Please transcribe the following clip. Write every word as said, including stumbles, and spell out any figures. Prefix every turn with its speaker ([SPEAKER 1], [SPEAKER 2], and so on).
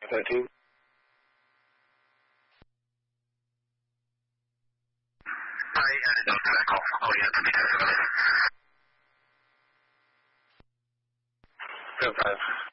[SPEAKER 1] thirteen.
[SPEAKER 2] I added note to that call. Oh, yeah, to be tested.
[SPEAKER 1] Go five.